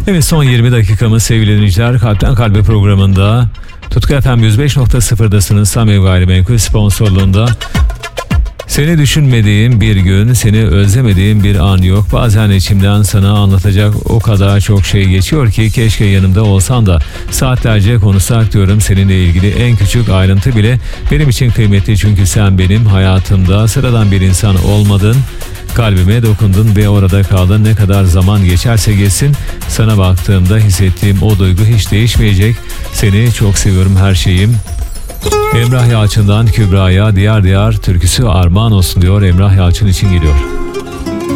Evet, son 20 dakikamız sevgili dinleyiciler. Kalpten Kalbe programında Tutku FM 105.0'dasınız. Samim Gayrimenkul sponsorluğunda. Seni düşünmediğim bir gün, seni özlemediğim bir an yok. Bazen içimden sana anlatacak o kadar çok şey geçiyor ki keşke yanımda olsan da saatlerce konuşsak diyorum. Seninle ilgili en küçük ayrıntı bile benim için kıymetli, çünkü sen benim hayatımda sıradan bir insan olmadın. Kalbime dokundun ve orada kaldın. Ne kadar zaman geçerse geçsin, sana baktığımda hissettiğim o duygu hiç değişmeyecek. Seni çok seviyorum, her şeyim. Emrah Yalçın'dan Kübra'ya Diyar Diyar türküsü armağan olsun diyor. Emrah Yalçın için geliyor.